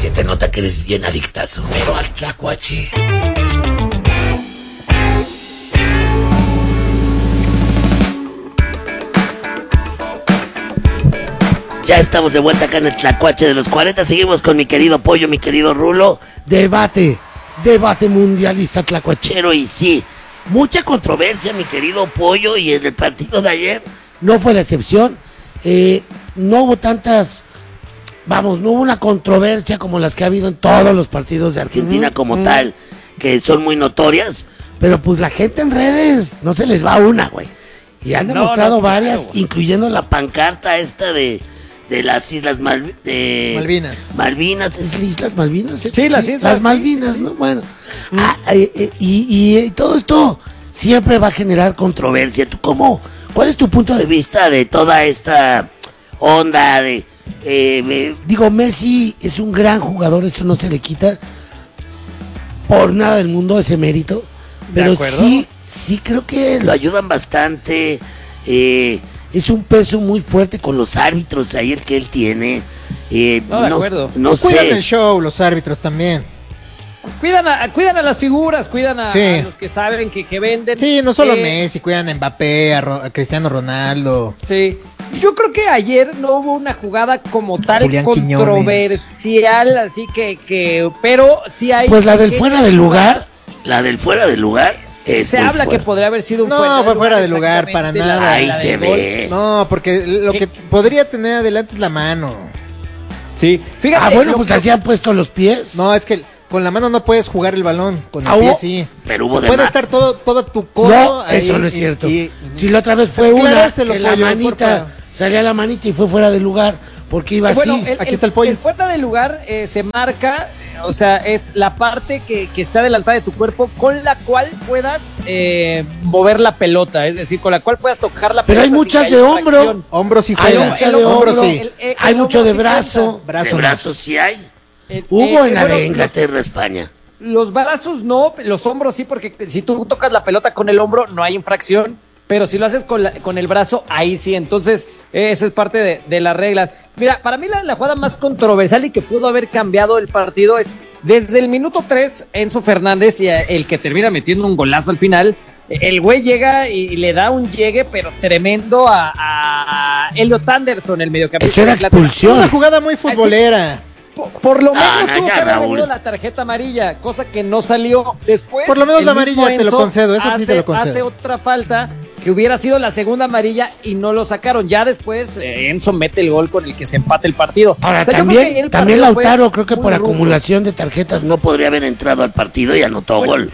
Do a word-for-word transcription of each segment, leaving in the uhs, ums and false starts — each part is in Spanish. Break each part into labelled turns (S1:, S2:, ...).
S1: se te nota que eres bien adictazo, pero al tlacuache. Ya estamos de vuelta acá en el Tlacuache de los cuarenta. Seguimos con mi querido Pollo, mi querido Rulo. Debate, debate mundialista tlacuachero. Y sí, mucha controversia, mi querido Pollo. Y en el partido de ayer no fue la excepción. Eh, no hubo tantas, vamos, no hubo una controversia como las que ha habido en todos los partidos de Argentina mm, como mm. tal, que son muy notorias. Pero pues la gente en redes no se les va una, güey. Y han demostrado no, no, varias, claro, incluyendo la pancarta esta de... de las Islas Mal, de
S2: Malvinas.
S1: Malvinas, ¿es las Islas Malvinas?
S2: Sí, las Islas.
S1: Las Malvinas, ¿no? Bueno, mm. ah, eh, eh, y, y, y todo esto siempre va a generar controversia. ¿Tú cómo? ¿Cuál es tu punto de vista de toda esta onda de... Eh, eh, digo, Messi es un gran jugador, eso no se le quita por nada del mundo ese mérito, pero sí, sí creo que lo ayudan bastante, eh... es un peso muy fuerte con los árbitros ahí el que él tiene. Eh,
S2: no, de no, acuerdo.
S1: No
S2: pues cuidan el show, los árbitros también.
S3: Cuidan a, cuidan a las figuras, cuidan a, sí. a los que saben que, que venden.
S2: Sí, no solo eh, Messi, cuidan a Mbappé, a, Ro, a Cristiano Ronaldo.
S3: Sí. Yo creo que ayer no hubo una jugada como tal Julián controversial, Quiñones. Así que, que, pero sí hay...
S1: Pues la del fuera del lugar, la del fuera del lugar...
S3: Es se habla fuera. Que podría haber sido un
S2: no,
S3: fuera,
S2: fue fuera de lugar, lugar para nada.
S1: La, Ahí la se ve.
S2: No, porque lo que podría tener adelante es la mano.
S3: Sí, fíjate.
S1: Ah, bueno, pues así han puesto los pies.
S2: No, es que con la mano no puedes jugar el balón, con el ah, pie sí.
S1: Pero hubo
S2: o sea,
S1: de
S2: puede
S1: ma-
S2: estar todo, toda tu codo.
S1: No,
S2: ahí,
S1: eso no es cierto.
S2: Y, y,
S1: si la otra vez fue una que la pollo, manita, salía la manita y fue fuera de lugar, porque iba
S3: bueno,
S1: así.
S3: El,
S2: Aquí
S3: el,
S2: está el pollo.
S3: El fuera de lugar eh, se marca, o sea, es la parte que, que está adelantada de tu cuerpo con la cual puedas eh, mover la pelota, es decir, con la cual puedas tocar la
S1: pero
S3: pelota.
S1: Pero hay muchas de hombro.
S2: Hombros sí
S1: hay
S2: juega.
S1: mucha de hombro, sí. El, el, hay el mucho de brazo.
S2: brazo.
S1: De brazo sí hay. El, Hubo eh, en la bueno, de Inglaterra, los, España.
S3: Los brazos no, los hombros sí, porque si tú tocas la pelota con el hombro no hay infracción. Pero si lo haces con, la, con el brazo, ahí sí. Entonces, eh, eso es parte de, de las reglas. Mira, para mí la, la jugada más controversial y que pudo haber cambiado el partido es desde el minuto tres, Enzo Fernández, y el que termina metiendo un golazo al final. El güey llega y le da un llegue, pero tremendo a, a Elliot Anderson, el mediocampista.
S1: Eso era expulsión.
S2: Una jugada muy futbolera.
S3: Por, por lo menos ah, tuvo
S1: ya,
S3: que haber
S1: Raúl.
S3: venido la tarjeta amarilla, cosa que no salió después.
S2: Por lo menos la amarilla te lo concedo, eso
S3: hace,
S2: sí te lo concedo.
S3: Hace otra falta que hubiera sido la segunda amarilla y no lo sacaron. Ya después eh, Enzo mete el gol con el que se empata el partido.
S1: Ahora, o sea, también, también Lautaro, creo que por rudo. acumulación de tarjetas no podría haber entrado al partido y anotó bueno, gol.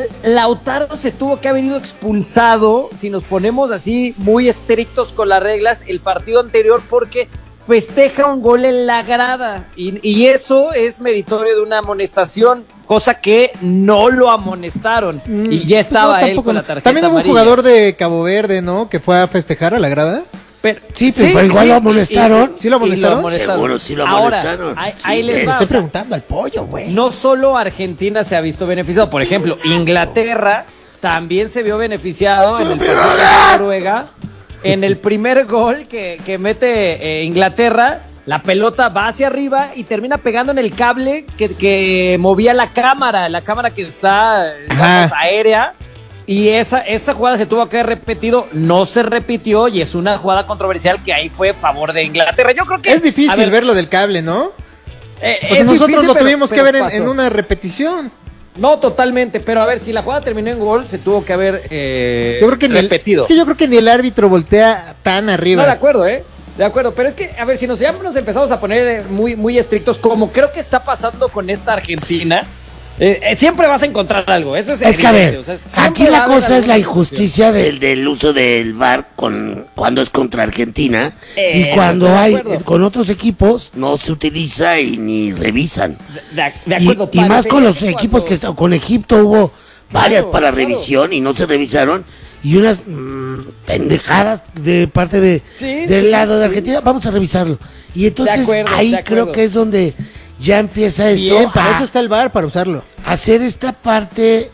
S3: Lautaro se tuvo que haber ido expulsado, si nos ponemos así muy estrictos con las reglas, el partido anterior, porque festeja un gol en la grada y, y eso es meritorio de una amonestación, cosa que no lo amonestaron mm, y ya estaba no, él con la tarjeta
S2: También hubo
S3: amarilla.
S2: Un jugador de Cabo Verde, ¿no? Que fue a festejar a la grada.
S3: Pero,
S1: sí, pero, sí, pero igual sí, lo amonestaron.
S2: ¿Sí lo amonestaron?
S1: lo amonestaron? Seguro, sí lo amonestaron.
S3: Ahora, ahí,
S1: sí,
S3: ahí les va.
S2: Estoy preguntando al pollo, güey.
S3: No solo Argentina se ha visto beneficiado, por ejemplo, Inglaterra también se vio beneficiado en el partido de Noruega. En el primer gol que, que mete eh, Inglaterra, la pelota va hacia arriba y termina pegando en el cable que, que movía la cámara, la cámara que está digamos, aérea. Y esa, esa jugada se tuvo que haber repetido, no se repitió y es una jugada controversial que ahí fue a favor de Inglaterra. Yo creo que
S2: es difícil ver, verlo del cable, ¿no?
S3: Eh,
S2: pues nosotros difícil, lo
S3: pero,
S2: tuvimos
S3: pero
S2: que ver en,
S3: pasó.
S2: en una repetición.
S3: No, totalmente, pero a ver, si la jugada terminó en gol, se tuvo que haber eh,
S2: yo creo que
S3: repetido.
S2: El, es que yo creo que ni el árbitro voltea tan arriba.
S3: No, de acuerdo, ¿eh? De acuerdo, pero es que, a ver, si nos, ya nos empezamos a poner muy, muy estrictos, como creo que está pasando con esta Argentina, eh, eh, siempre vas a encontrar algo, eso es
S1: Es que a ver, o sea, aquí la cosa es la injusticia
S3: del,
S1: del uso del V A R con, cuando es contra Argentina
S3: eh,
S1: y cuando hay con otros equipos no se utiliza y ni revisan.
S3: De, de, de acuerdo,
S1: y, y más con los equipos
S3: cuando...
S1: que están, con Egipto hubo varias
S3: claro,
S1: para
S3: claro.
S1: revisión y no se revisaron y unas mmm, pendejadas de parte de
S3: sí,
S1: del
S3: sí,
S1: lado
S3: sí.
S1: de Argentina, vamos a revisarlo. Y entonces
S3: acuerdo,
S1: ahí creo que es donde ya empieza esto.
S2: Bien, para
S1: a,
S2: eso está el V A R, para usarlo.
S1: Hacer esta parte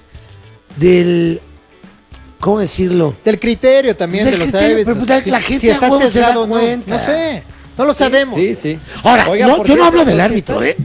S1: del, ¿cómo decirlo?
S2: Del criterio también
S1: del
S2: de los
S1: criterio,
S2: árbitros.
S1: pero, pues,
S2: si,
S1: la gente
S2: si está sesgado,
S1: no,
S2: no, no sé, no lo sabemos.
S3: Sí, sí.
S1: Ahora,
S3: Oiga,
S1: no, yo
S3: cierto,
S1: no hablo del árbitro, ¿eh?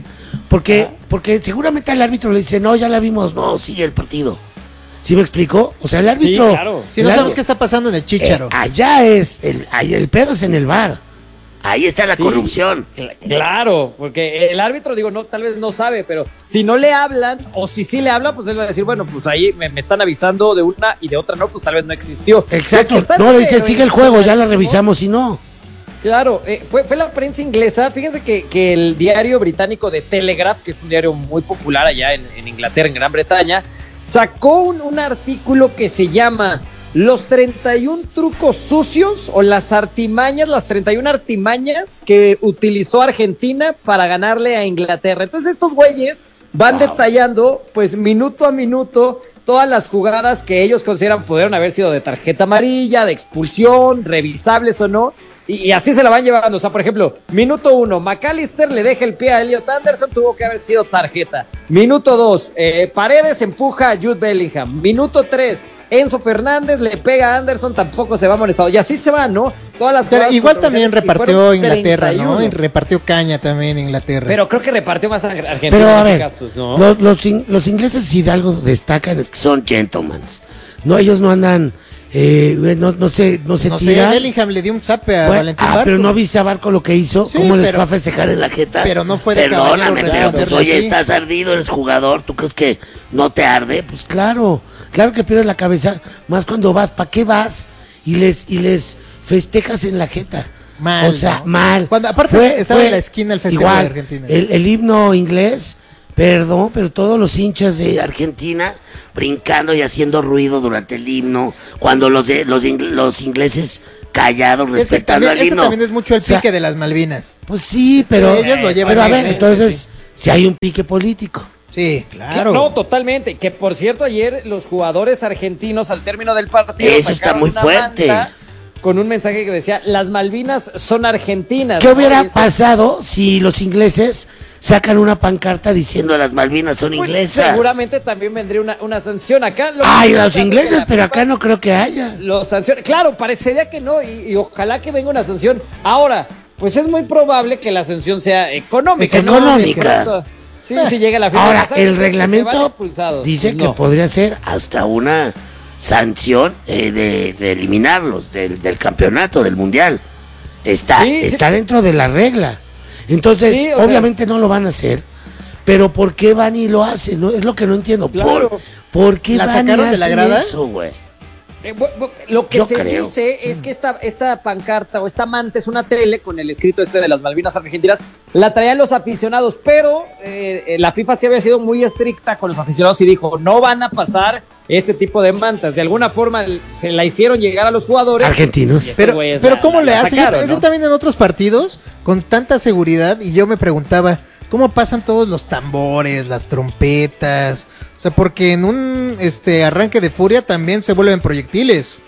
S1: Porque,
S3: Ah.
S1: porque seguramente al árbitro le dice, no, ya la vimos, no, sigue el partido. ¿Sí me explicó? O sea, el árbitro...
S3: Sí, claro.
S2: Si
S1: el
S2: no
S1: árbitro-
S2: sabemos qué está pasando en el Chícharo.
S1: Eh, allá es, el, ahí el pedo es en el bar. Ahí está la
S3: Sí.
S1: corrupción.
S3: Cla- Claro, porque el árbitro, digo, no, tal vez no sabe, pero si no le hablan, o si sí le hablan, pues él va a decir, bueno, pues ahí me, me están avisando de una y de otra no, pues tal vez no existió.
S1: Exacto.
S3: Lo que está
S1: No, le dicen,
S3: feo
S1: sigue
S3: y
S1: el juego, ya la
S3: sonadísimo,
S1: revisamos y no.
S3: Claro, eh, fue, fue la prensa inglesa. Fíjense que, que el diario británico de Telegraph, que es un diario muy popular allá en, en Inglaterra, en Gran Bretaña, sacó un, un artículo que se llama Los treinta y un trucos sucios o las artimañas, las treinta y una artimañas que utilizó Argentina para ganarle a Inglaterra. Entonces estos güeyes van
S1: Wow.
S3: detallando, pues minuto a minuto, todas las jugadas que ellos consideran pudieron haber sido de tarjeta amarilla, de expulsión, revisables o no. Y, y así se la van llevando. O sea, por ejemplo, minuto uno, McAllister le deja el pie a Elliot Anderson, tuvo que haber sido tarjeta. Minuto dos, eh, Paredes empuja a Jude Bellingham. Minuto tres, Enzo Fernández le pega a Anderson, tampoco se va molestado. Y así se va, ¿no? Todas las
S2: Pero
S3: jugadas
S2: igual también
S3: controversiales, y
S2: repartió
S3: fueron
S2: Inglaterra,
S3: treinta y
S2: ¿no?
S3: uno.
S2: Y repartió caña también Inglaterra.
S3: Pero creo que repartió más a Argentina
S1: Pero a
S3: en
S1: ver,
S3: estos casos, ¿no?
S1: los, los, in- los ingleses si de algo destacan es que son gentlemen. No, ellos no andan, eh, no, no sé, no se
S2: no sé,
S1: tiran.
S2: Bellingham le dio un zape a
S1: Bueno,
S2: Valentín
S1: ah,
S2: Barco.
S1: pero no viste a Barco lo que hizo,
S2: Sí,
S1: cómo les
S2: pero-
S1: fue a festejar en la jeta.
S2: pero no fue de
S1: Perdóname,
S2: caballero
S1: pero
S2: responderle
S1: pues, oye,
S2: así.
S1: estás ardido, eres jugador, ¿tú crees que no te arde? Pues claro, claro que pierdes la cabeza, más cuando vas, ¿para qué vas? Y les, y les festejas en la jeta.
S2: Mal,
S1: O sea,
S2: ¿no?
S1: mal.
S2: Cuando- aparte estaba en la esquina el festejo
S1: igual,
S2: de Argentina.
S1: El, el himno inglés, perdón, pero todos los hinchas de Argentina brincando y haciendo ruido durante el himno, cuando los, de- los, ing- los ingleses callados
S2: Es que
S1: respetando
S2: también,
S1: al
S2: eso
S1: himno.
S2: también es mucho el
S1: O sea,
S2: pique de las Malvinas.
S1: pues sí, pero,
S2: Ellos lo llevan
S1: pero a
S2: bien,
S1: ver,
S2: ¿eh?
S1: entonces, si hay un pique político.
S2: Sí, claro.
S3: No, totalmente. Que por cierto, ayer los jugadores argentinos al término del partido
S1: Eso está
S3: sacaron
S1: muy
S3: una
S1: fuerte.
S3: manta con un mensaje que decía, las Malvinas son argentinas.
S1: ¿Qué
S3: ¿no?
S1: hubiera
S3: Y esto-
S1: pasado si los ingleses sacan una pancarta diciendo las Malvinas son
S3: pues,
S1: inglesas?
S3: seguramente también vendría una, una sanción acá. Lo
S1: Ay,
S3: que
S1: los
S3: pasa es
S1: ingleses,
S3: que la
S1: pero
S3: FIFA
S1: acá no creo que haya.
S3: Los sanciona. Claro, parecería que no, y, y ojalá que venga una sanción. Ahora, pues es muy probable que la sanción sea económica. ¿no?
S1: Económica.
S3: De pronto, sí, si llega la FIFA.
S1: Ahora,
S3: ¿saben
S1: el
S3: qué? Que se van
S1: reglamento
S3: expulsados.
S1: dice
S3: Pues
S1: que
S3: no.
S1: podría ser hasta una sanción eh, de, de eliminarlos del, del campeonato, del mundial. Está,
S3: Sí, sí.
S1: está dentro de la regla. Entonces,
S3: Sí, o sea-
S1: obviamente no lo van a hacer. Pero ¿por qué van y lo hacen? No, es lo que no entiendo.
S3: Claro.
S1: ¿Por, ¿por qué
S2: ¿La
S1: van y
S2: sacaron de la
S1: hacen
S2: grada?
S1: eso, güey?
S3: Eh, bu- bu- lo que
S1: Yo
S3: se
S1: creo.
S3: dice es que esta, esta pancarta o esta manta es una tele con el escrito este de las Malvinas Argentinas, la traían los aficionados, pero eh, eh, la FIFA sí había sido muy estricta con los aficionados y dijo, no van a pasar este tipo de mantas. De alguna forma l- se la hicieron llegar a los jugadores.
S1: Argentinos.
S3: Y estos
S2: Pero,
S3: güeyes
S2: pero
S3: la-
S2: ¿cómo
S3: la-
S2: le
S3: la
S2: hace? Yo-
S3: sacaron,
S2: yo,
S3: ¿no?
S2: también en otros partidos, con tanta seguridad, y yo me preguntaba, ¿cómo pasan todos los tambores, las trompetas? O sea, porque en un este arranque de furia también se vuelven proyectiles.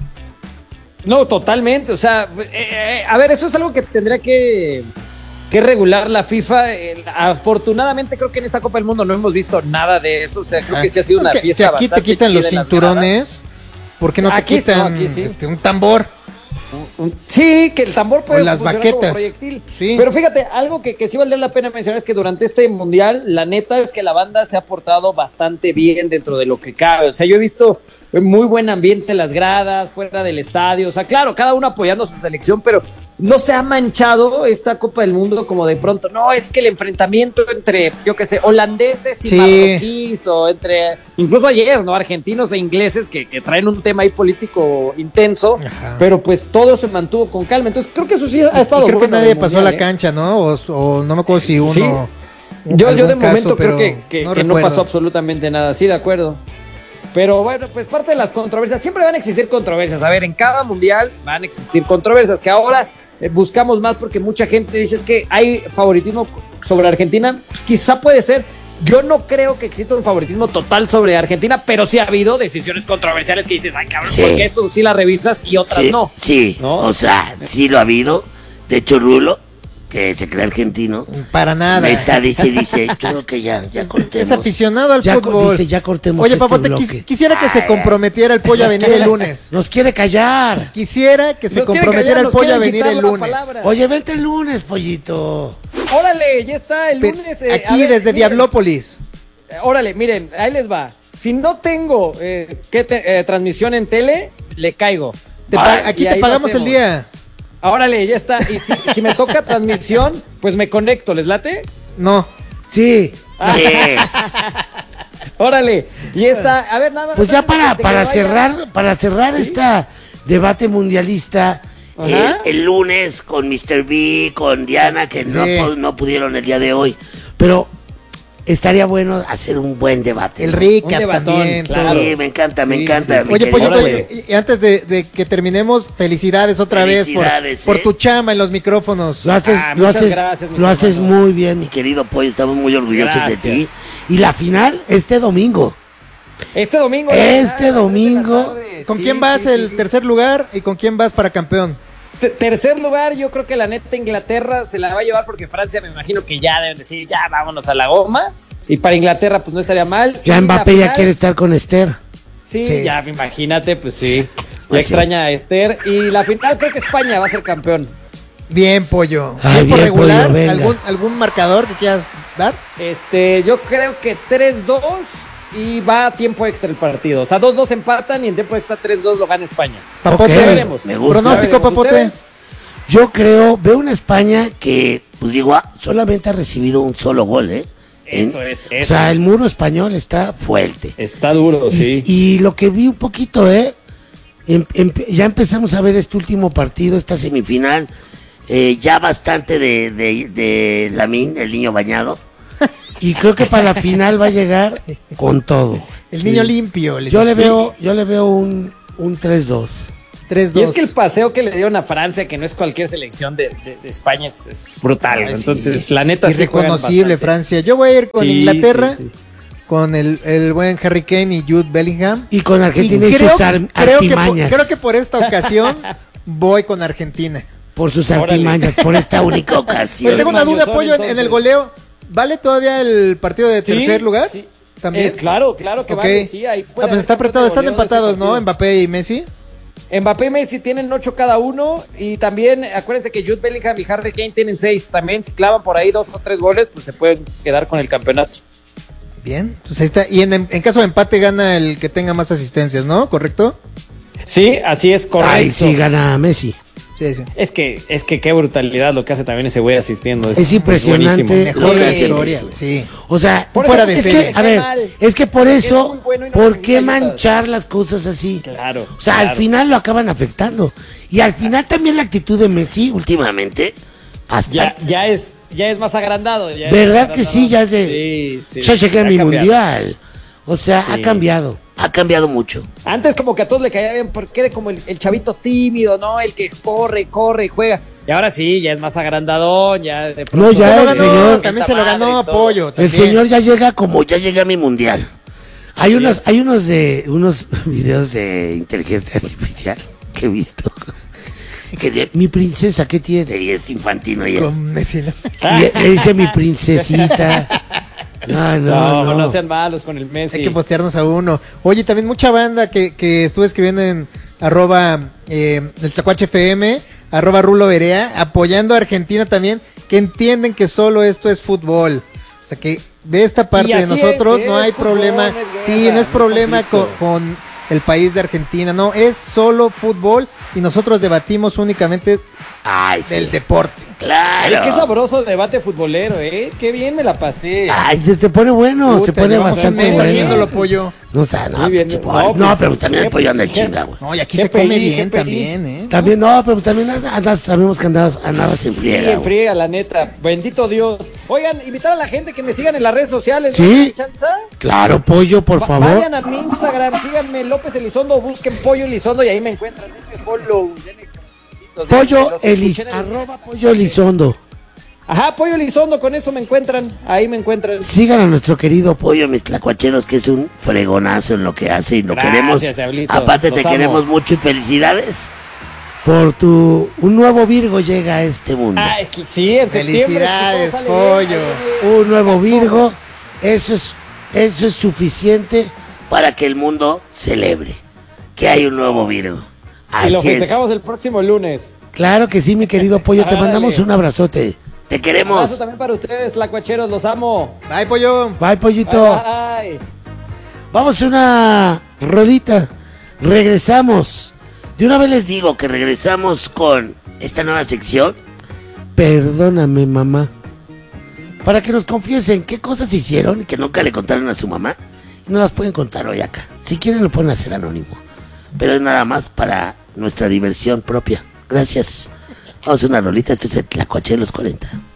S3: No, totalmente. O sea, eh, eh, a ver, eso es algo que tendría que, que regular la FIFA. Eh, afortunadamente, creo que en esta Copa del Mundo no hemos visto nada de eso. O sea, creo que sí ha sido una
S2: que,
S3: fiesta
S2: que aquí te
S3: bastante
S2: quitan los
S3: chida en las
S2: cinturones, ¿por qué no te
S3: Aquí-
S2: quitan
S3: no, aquí sí.
S2: este, un tambor?
S3: Un- Sí, que el tambor puede
S2: O las
S3: funcionar
S2: baquetas.
S3: como proyectil.
S2: Sí.
S3: Pero fíjate, algo que, que sí valdría la pena mencionar es que durante este mundial, la neta es que la banda se ha portado bastante bien dentro de lo que cabe. O sea, yo he visto muy buen ambiente en las gradas, fuera del estadio. O sea, claro, cada uno apoyando a su selección, pero no se ha manchado esta Copa del Mundo como de pronto. No, es que el enfrentamiento entre, yo qué sé, holandeses y
S2: Sí.
S3: marroquíes, o entre, incluso ayer, ¿no? Argentinos e ingleses que, que traen un tema ahí político intenso.
S2: Ajá.
S3: Pero pues todo se mantuvo con calma. Entonces creo que eso sí ha estado
S2: Y creo que
S3: bueno
S2: nadie
S3: del
S2: pasó a
S3: Mundial,
S2: la
S3: ¿eh?
S2: cancha, ¿no? O, o no me acuerdo si uno...
S3: Sí. Yo, yo de
S2: algún caso,
S3: momento
S2: pero
S3: creo que, que-
S2: no
S3: que no
S2: recuerdo.
S3: pasó absolutamente nada. Sí, de acuerdo. Pero bueno, pues parte de las controversias, siempre van a existir controversias. A ver, en cada mundial van a existir controversias que ahora eh, buscamos más porque mucha gente dice es que hay favoritismo sobre Argentina. Pues, quizá puede ser. Yo no creo que exista un favoritismo total sobre Argentina, pero sí ha habido decisiones controversiales que dices, ay cabrón,
S1: Sí.
S3: porque esto sí las revisas y otras
S1: Sí,
S3: no.
S1: sí.
S3: ¿No?
S1: O sea, sí lo ha habido. De hecho, Rulo, que se cree argentino,
S2: Para nada.
S1: me está, dice, dice, creo que ya, ya cortemos.
S2: Es aficionado al
S1: Ya co-
S2: fútbol.
S1: dice, ya cortemos
S2: Oye,
S1: este
S2: Papote,
S1: bloque.
S2: quis- quisiera que se comprometiera el pollo a venir el lunes.
S1: Nos quiere callar.
S2: Quisiera que se
S3: Nos quieren
S2: comprometiera
S3: callar,
S2: el
S3: nos
S2: pollo a
S3: quieren
S2: venir
S3: quitar
S2: el
S3: la
S2: lunes.
S3: palabra.
S1: Oye, vente el lunes, pollito.
S3: Órale, ya está el
S2: Pe-
S3: lunes. eh, a
S2: Aquí
S3: ver,
S2: desde
S3: miren,
S2: Diablópolis.
S3: eh, Órale, miren, ahí les va. Si no tengo eh, ¿qué te- eh, transmisión en tele, le caigo.
S2: Te
S1: Ah,
S2: pa- aquí
S3: y
S2: te
S3: ahí lo
S2: pagamos el
S3: hacemos.
S2: día.
S3: Órale, ya está. Y si, si me toca transmisión, pues me conecto, ¿les late?
S2: No.
S1: Sí. Sí.
S3: Órale, y está. A ver, nada más.
S1: Pues ya
S3: antes de-
S1: para,
S3: de que
S1: para
S3: vaya.
S1: cerrar, para cerrar esta debate mundialista, el,
S3: Ajá.
S1: el lunes con mister B, con Diana, que no,
S2: Sí.
S1: pu- no pudieron el día de hoy. Pero estaría bueno hacer un buen debate.
S2: El
S1: ¿no?
S2: recap
S3: Un debatón,
S2: también.
S3: claro.
S2: todo.
S1: Sí, me encanta, me
S3: Sí,
S1: encanta.
S3: sí,
S1: mi
S2: Oye,
S1: querido
S2: Pollito,
S3: Órale.
S2: y, y antes de, de que terminemos, felicidades otra vez
S1: Felicidades,
S2: por, por
S1: ¿eh?
S2: tu chama en los micrófonos.
S1: Lo haces,
S3: Ah,
S1: lo
S3: muchas
S1: haces,
S3: gracias, mis
S1: lo haces
S3: hermanos.
S1: muy bien, mi querido Pollo. Estamos muy orgullosos
S3: Gracias.
S1: de ti. Y la final este domingo.
S3: Este domingo.
S1: Este
S3: ya, a las tres de la
S1: domingo.
S3: tarde.
S2: ¿Con
S3: Sí,
S2: quién vas
S3: sí,
S2: el
S3: sí.
S2: tercer lugar y con quién vas para campeón?
S3: Te- Tercer lugar, yo creo que la neta Inglaterra se la va a llevar porque Francia me imagino que ya deben decir, ya vámonos a la goma. Y para Inglaterra, pues no estaría mal.
S1: Ya
S3: Y
S1: Mbappé
S3: la
S1: ya
S3: final,
S1: quiere estar con Esther.
S3: Sí,
S2: Sí.
S3: ya imagínate, pues sí. Ya
S1: Pues sí.
S3: extraña a Esther. Y la final creo que España va a ser campeón.
S2: Bien, Pollo.
S1: Ay,
S2: ¿Tiempo
S1: bien,
S2: regular?
S1: Pollo, venga.
S2: ¿Algún, ¿Algún marcador que quieras dar?
S3: Este, yo creo que tres dos y va a tiempo extra el partido. O sea, dos dos empatan y en tiempo extra tres dos lo gana España.
S2: Papote,
S1: Ok,
S3: veremos.
S1: me gusta.
S2: pronóstico,
S3: Ya veremos.
S2: Papote.
S3: ¿Ustedes?
S1: Yo creo, veo una España que, pues digo, ah, solamente ha recibido un solo gol, ¿eh? En-
S3: Eso es,
S1: O
S3: eso
S1: sea,
S3: es.
S1: el muro español está fuerte.
S3: Está duro, sí.
S1: Y, y lo que vi un poquito, ¿eh? Em- em- ya empezamos a ver este último partido, esta semifinal, eh, ya bastante de, de, de Lamine, el niño bañado. Y creo que para la final va a llegar con todo.
S2: El niño limpio. les
S1: Yo le
S2: dice.
S1: veo, yo le veo un, un tres dos.
S2: tres
S3: Y es
S2: dos.
S3: que el paseo que le dieron a Francia, que no es cualquier selección de, de- de España, es, es brutal.
S2: Ay, sí.
S3: Entonces, la neta sí juegan
S2: Irreconocible
S3: bastante.
S2: Francia. Yo voy a ir con
S3: Sí,
S2: Inglaterra,
S3: sí, sí.
S2: con el, el buen Harry Kane y Jude Bellingham.
S1: Y con Argentina y,
S2: creo,
S1: sus ar-
S2: creo, que por,
S1: artimañas.
S2: creo que por esta ocasión voy con Argentina.
S1: Por sus
S3: Órale.
S1: artimañas, por esta única
S2: Pero
S1: ocasión.
S2: tengo una duda,
S3: Mañosón,
S2: Pollo, en, en el
S3: entonces.
S2: goleo. ¿Vale todavía el partido de
S3: Sí,
S2: tercer lugar?
S3: sí.
S2: También.
S3: Eh, claro, claro que
S2: Ok.
S3: vale, sí, ahí puede
S2: Ah, pues
S3: haber
S2: está
S3: un
S2: apretado. Están
S3: goleo de ese
S2: empatados, ¿no?
S3: partido.
S2: Mbappé y Messi.
S3: Mbappé y Messi tienen ocho cada uno y también acuérdense que Jude Bellingham y Harry Kane tienen seis también. Si clavan por ahí dos o tres goles, pues se pueden quedar con el campeonato.
S2: Bien, pues ahí está. Y en, en caso de empate gana el que tenga más asistencias, ¿no? ¿Correcto?
S3: Sí, así es correcto.
S1: Ay, sí, gana Messi.
S2: Sí, sí.
S3: Es que, es que qué brutalidad lo que hace también ese güey asistiendo.
S1: Es impresionante.
S3: buenísimo.
S2: Mejor
S1: Lo
S2: de
S1: que
S2: la
S1: hace
S2: historia,
S1: Messi.
S2: sí.
S1: O sea,
S3: Por
S2: fuera
S3: eso
S2: de
S3: es que
S2: serie.
S1: a ver,
S3: mal.
S1: es que por
S3: Es
S1: eso,
S3: muy bueno y no
S1: ¿por
S3: recibe
S1: qué
S3: ayudas.
S1: manchar las cosas así?
S3: Claro.
S1: O sea,
S3: claro.
S1: al final lo acaban afectando. Y al final también la actitud de Messi últimamente, hasta
S3: Ya, ya es, ya es más agrandado. Ya es
S1: ¿verdad
S3: más
S1: que sí? Ya es de,
S3: Sí, sí.
S1: yo llegué a
S3: Ha
S1: mi
S3: cambiado.
S1: mundial. O sea, ha
S3: Sí.
S1: cambiado, ha cambiado mucho.
S3: Antes como que a todos le caía bien porque era como el, el chavito tímido, ¿no? El que corre, corre y juega. Y ahora sí, ya es más agrandadón, ya de
S1: No, ya
S2: Se lo
S1: el
S2: ganó,
S1: señor-
S2: también se lo
S3: Madre
S2: ganó
S3: y todo.
S2: Pollo.
S1: El
S2: también.
S1: señor ya llega como ya llega a mi mundial. Hay unos, hay unos de unos videos de inteligencia artificial que he visto. Que de, mi princesa, ¿qué tiene? Y es infantino y,
S2: Con Messi, ¿no?
S1: y le dice mi princesita. No, no,
S3: No,
S1: no.
S3: no, sean malos con el Messi.
S2: Hay que postearnos a uno. Oye, también mucha banda que, que estuve escribiendo en arroba eh, el Tlacuache F M, arroba Rulo Berea, apoyando a Argentina también, que entienden que solo esto es fútbol. O sea que de esta parte
S3: Y
S2: de
S3: así
S2: nosotros
S3: es,
S2: no
S3: es
S2: hay
S3: fútbol,
S2: problema.
S3: no es guerra,
S2: sí, no es
S3: no es
S2: problema con,
S3: conflicto.
S2: con el país de Argentina, no, es solo fútbol y nosotros debatimos únicamente
S1: Ay, sí.
S2: del deporte.
S1: Claro.
S3: Oye, qué sabroso debate futbolero, ¿eh? Qué bien me la pasé.
S1: Ay, se te pone bueno, se
S2: Puta,
S1: pone
S2: llevamos un
S1: bastante
S2: mes
S1: bueno.
S2: haciéndolo, Pollo.
S1: No, o sea, no,
S3: Muy bien.
S1: pinche
S3: No,
S1: pollo. No,
S3: pues,
S1: pero también el
S3: qué-
S1: pollo anda en
S3: qué-
S1: chinga, güey.
S2: No, y aquí
S3: Qué
S2: se come
S3: pedí,
S2: bien
S3: qué pedí.
S2: también, ¿eh?
S1: También, no, pero también andas, sabemos que andabas, andabas en
S3: Sí,
S1: friega,
S3: en
S1: güey.
S3: friega, la neta. Bendito Dios. Oigan, invitar a la gente que me sigan en las redes sociales.
S1: Sí.
S3: ¿no? ¿Tienen chance?
S1: Claro, pollo, por
S3: Va-
S1: favor.
S3: Vayan a mi Instagram, síganme López Elizondo, busquen Pollo Elizondo y ahí me encuentran. Denme follow, denle corazoncitos,
S1: Pollo
S3: los
S1: Eliz,
S3: escuché en el-
S1: arroba pollo Elizondo.
S3: Ajá, Pollo Elizondo, con eso me encuentran. Ahí me encuentran.
S1: Sigan a nuestro querido pollo, mis tlacuacheros, que es un fregonazo en lo que hace y lo
S3: Gracias,
S1: queremos.
S3: Diablito,
S1: Aparte,
S3: los
S1: te
S3: amo.
S1: queremos mucho y felicidades. por tu... Un nuevo Virgo llega a este mundo.
S3: Ay, sí, en septiembre.
S2: Felicidades,
S3: si todo sale
S2: pollo.
S3: bien, ahí viene
S1: Un nuevo
S3: Cachorro.
S1: Virgo, eso es, eso es suficiente para que el mundo celebre que hay un nuevo Virgo.
S3: Y lo
S1: Así es.
S3: festejamos el próximo lunes.
S1: Claro que sí, mi querido pollo, te
S3: Árale.
S1: mandamos un abrazote. Te
S3: Un
S1: queremos.
S3: abrazo también para ustedes, tlacuacheros, los amo.
S2: Bye, pollo.
S1: Bye, pollito.
S3: Bye, bye.
S1: Vamos a una rolita. Regresamos. De una vez les digo que regresamos con esta nueva sección. Perdóname, mamá. Para que nos confiesen qué cosas hicieron y que nunca le contaron a su mamá. Y no las pueden contar hoy acá. Si quieren lo pueden hacer anónimo. Pero es nada más para nuestra diversión propia. Gracias. Vamos a una rolita. Esto es el Tlacuache de los cuarenta.